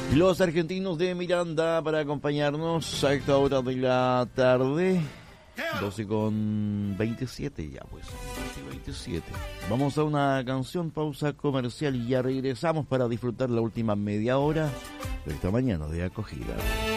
Los argentinos de Miranda para acompañarnos a esta hora de la tarde. 12:27 ya pues, 12:27. Vamos a una canción, pausa comercial y ya regresamos para disfrutar la última media hora de esta mañana de acogida.